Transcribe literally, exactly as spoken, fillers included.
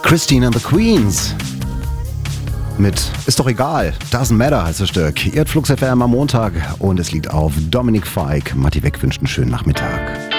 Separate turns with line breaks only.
Christine and the Queens mit Ist doch egal, Doesn't Matter heißt das Stück. Ihr hört Flux F M am Montag und es liegt auf Dominik Fike. Matti Weck wünscht einen schönen Nachmittag.